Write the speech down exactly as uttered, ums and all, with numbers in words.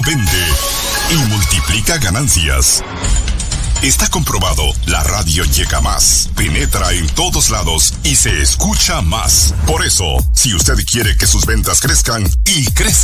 vende y multiplica ganancias. Está comprobado, la radio llega más, penetra en todos lados y se escucha más. Por eso, si usted quiere que sus ventas crezcan y crezcan,